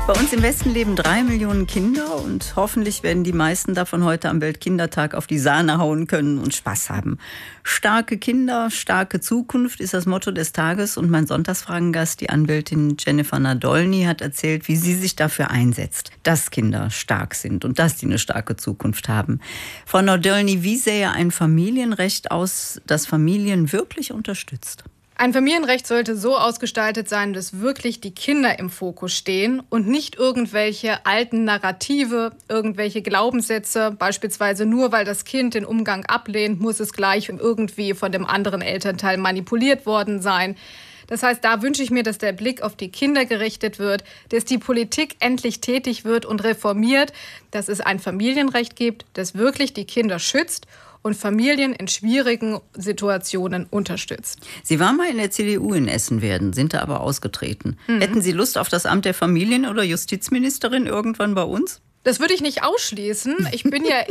Bei uns im Westen leben 3 Millionen Kinder und hoffentlich werden die meisten davon heute am Weltkindertag auf die Sahne hauen können und Spaß haben. Starke Kinder, starke Zukunft ist das Motto des Tages und mein Sonntagsfragengast, die Anwältin Jennifer Nadolny, hat erzählt, wie sie sich dafür einsetzt, dass Kinder stark sind und dass die eine starke Zukunft haben. Frau Nadolny, wie sähe ein Familienrecht aus, das Familien wirklich unterstützt? Ein Familienrecht sollte so ausgestaltet sein, dass wirklich die Kinder im Fokus stehen und nicht irgendwelche alten Narrative, irgendwelche Glaubenssätze, beispielsweise nur weil das Kind den Umgang ablehnt, muss es gleich irgendwie von dem anderen Elternteil manipuliert worden sein. Das heißt, da wünsche ich mir, dass der Blick auf die Kinder gerichtet wird, dass die Politik endlich tätig wird und reformiert, dass es ein Familienrecht gibt, das wirklich die Kinder schützt und Familien in schwierigen Situationen unterstützt. Sie waren mal in der CDU in Essen-Werden, sind da aber ausgetreten. Hätten Sie Lust auf das Amt der Familien- oder Justizministerin irgendwann bei uns? Das würde ich nicht ausschließen. Ich bin ja